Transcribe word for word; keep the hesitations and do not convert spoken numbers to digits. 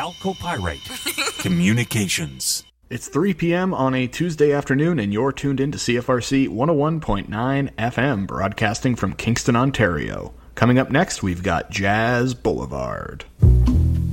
Chalcopyrite Communications. It's three p.m. on a Tuesday afternoon, and you're tuned in to C F R C one oh one point nine F M, broadcasting from Kingston, Ontario. Coming up next, we've got Jazz Boulevard.